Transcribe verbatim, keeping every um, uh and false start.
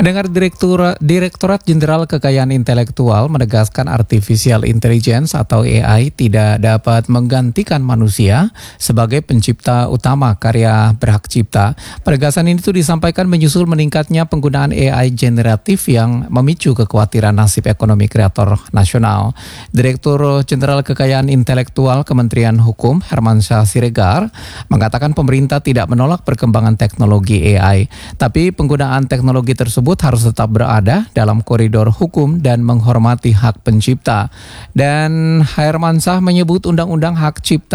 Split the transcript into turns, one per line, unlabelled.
Pendengar Direktur, Direktorat Jenderal Kekayaan Intelektual menegaskan Artificial Intelligence atau A I tidak dapat menggantikan manusia sebagai pencipta utama karya berhak cipta. Penegasan ini tuh disampaikan menyusul meningkatnya penggunaan A I generatif yang memicu kekhawatiran nasib ekonomi kreator nasional. Direktur Jenderal Kekayaan Intelektual Kementerian Hukum Hermansyah Siregar mengatakan pemerintah tidak menolak perkembangan teknologi A I, tapi penggunaan teknologi tersebut harus tetap berada dalam koridor hukum dan menghormati hak pencipta. Dan Hermansyah menyebut Undang-Undang Hak Cipta